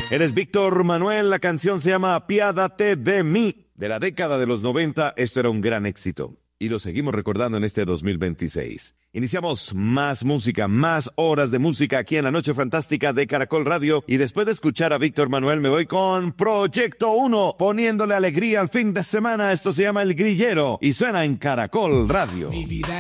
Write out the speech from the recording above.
Eres Víctor Manuel, la canción se llama Apiádate de mí. De la década de los 90, esto era un gran éxito. Y lo seguimos recordando en este 2026. Iniciamos más música, más horas de música aquí en la Noche Fantástica de Caracol Radio. Y después de escuchar a Víctor Manuel, me voy con Proyecto 1, poniéndole alegría al fin de semana. Esto se llama El Grillero y suena en Caracol Radio.